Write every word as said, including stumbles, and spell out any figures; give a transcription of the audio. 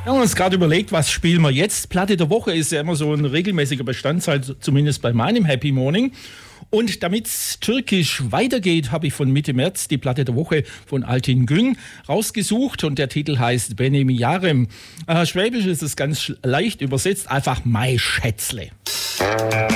Wir haben uns gerade überlegt, was spielen wir jetzt. Platte der Woche ist ja immer so ein regelmäßiger Bestandteil, zumindest bei meinem Happy Morning. Und damit es türkisch weitergeht, habe ich von Mitte März die Platte der Woche von Altin Güng rausgesucht. Und der Titel heißt Benim Yarem. Äh, Schwäbisch ist es ganz leicht übersetzt, einfach Mai Schätzle.